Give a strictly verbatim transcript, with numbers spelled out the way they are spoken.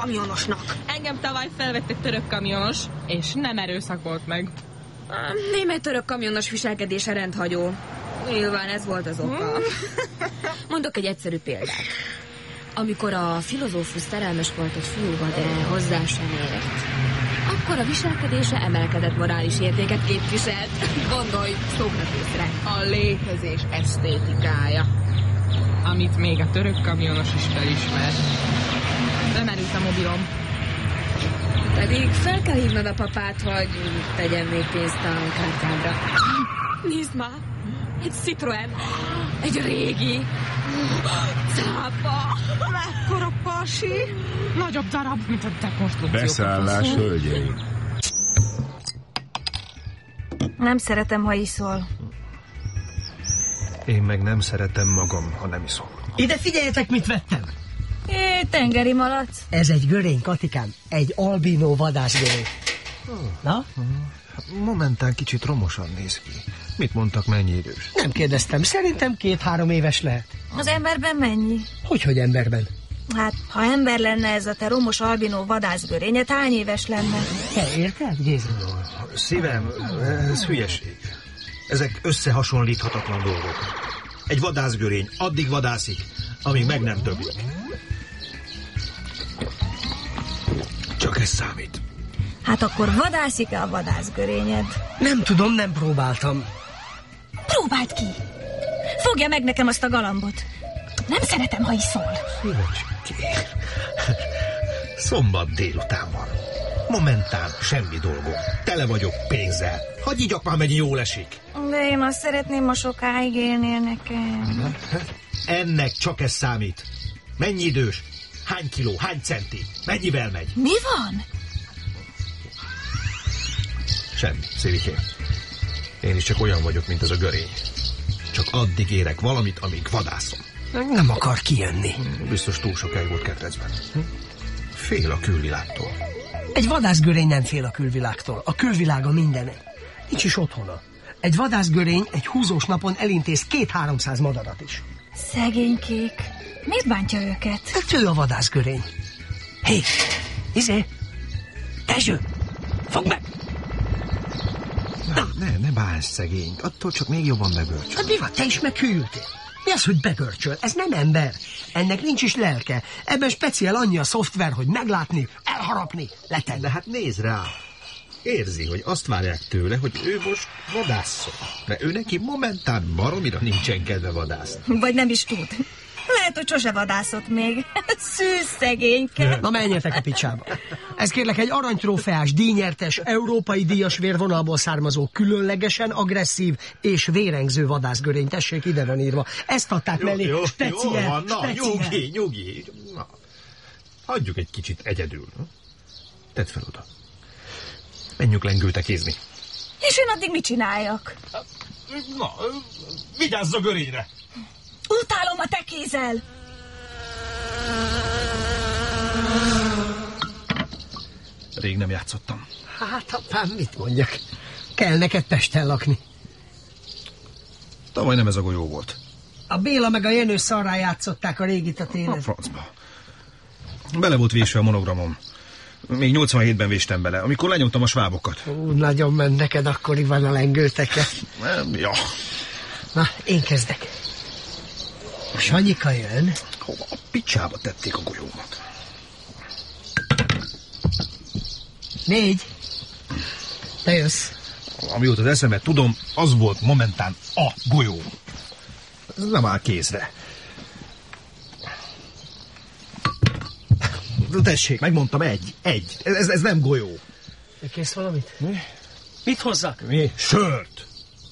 kamionosnak. Engem tavaly felvett egy török kamionos, és nem erőszakolt meg. Némely török kamionos viselkedése rendhagyó. Nyilván ez volt az oka. Mondok egy egyszerű példát. Amikor a filozófus szerelmes volt egy fiúba, de hozzá sem ért, akkor a viselkedése emelkedett morális értéket képviselt. Gondolj Szókratészre. A létezés esztétikája, amit még a török kamionos is felismer. Bemerült a mobilom. Pedig fel kell hívnod a papát, hogy tegyen még pénzt a kártyádra. Nézd már! Egy Citroen! Egy régi! Cápa! Mekkora pasi! Nagyobb darab, mint a dekonstrukció. Beszállás, hölgyeim. Nem szeretem, ha iszol. Én meg nem szeretem magam, ha nem iszom. Ide figyeljetek, mit vettem! É, tengeri malac. Ez egy görény, Katikám. Egy albinó vadászgörény. Na? Momentán kicsit romosan néz ki. Mit mondtak, mennyi idős? Nem kérdeztem. Szerintem két-három éves lehet. Az emberben mennyi? Hogyhogy emberben? Hát, ha ember lenne ez a te romos albinó vadászgörényed, hány éves lenne? Te érted, Géza? Szívem, ez hülyeség. Ezek összehasonlíthatatlan dolgok. Egy vadászgörény addig vadászik, amíg meg nem döglik. Csak ez számít. Hát akkor vadászik-e a vadászgörényed? Nem tudom, nem próbáltam. Próbáld ki! Fogja meg nekem azt a galambot. Nem szeretem, ha iszol. Szívecské. Szombat délután van. Momentán semmi dolgom. Tele vagyok pénzzel. Hagyj igyak már, mennyi jól esik. De én azt szeretném, ha sokáig élnél nekem. Ennek csak ez számít. Mennyi idős? Hány kiló? Hány centi? Mennyivel megy? Mi van? Semmi, Szévikém. Én is csak olyan vagyok, mint ez a görény. Csak addig érek valamit, amíg vadászom. Nem akar kijönni. Biztos túl sokáig volt ketrecben. Fél a külvilágtól. Egy vadászgörény nem fél a külvilágtól. A külvilága mindenem. Nincs is otthona. Egy vadászgörény egy húzós napon elintéz két-háromszáz madarat is. Szegénykék. Miért bántja őket? Hát ő a vadászgörény. Hé, izé, Dezső, fogd meg! Na, ne, ne bánsz szegényt. Attól csak még jobban begörcsöl. Hát mi van, te is meghűltél? Mi az, hogy begörcsöl? Ez nem ember. Ennek nincs is lelke. Ebben speciál annyi a szoftver, hogy meglátni, elharapni, letenni. De hát nézd rá. Érzi, hogy azt várják tőle, hogy ő most vadásszon. De ő neki momentán baromira nincsen kedve vadászni. Vagy nem is tud. Lehet, hogy sose vadászott még. Szűz szegényke. Na menjetek a picsába. Ez kérlek egy aranytrófeás, díjnyertes, európai díjas vérvonalból származó, különlegesen agresszív és vérengző vadászgörény. Tessék, ide van írva. Ezt adták Jó, mellé. jó, Speciál, jó van, na, speciál. nyugi, nyugi. Na, hagyjuk egy kicsit egyedül. Tedd fel oda. Menjünk lengültekézni. És én addig mit csináljak? Na, vigyázz a görényre! Utálom a te kézzel! Rég nem játszottam. Hát, apám, mit mondjak? Kell neked Pesten lakni. Tavaly nem ez a golyó volt. A Béla meg a Jenő szarrá játszották a régit a télen. A francba. Bele volt vésve a monogramom. Még nyolcvanhétben véstem bele, amikor lenyomtam a svábokat. Ú, nagyon ment neked akkoriban a lengőteke. Ja. Na, én kezdek. Sanyika jön. Hova a picsába tették a golyómat? Négy. Te jössz. Amióta az eszemet tudom, az volt momentán a golyó. Ez nem áll kézre. Tessék, megmondtam, egy, egy. Ez, ez nem golyó. Kész valamit? Mi? Mit hozzak? Mi? Sört.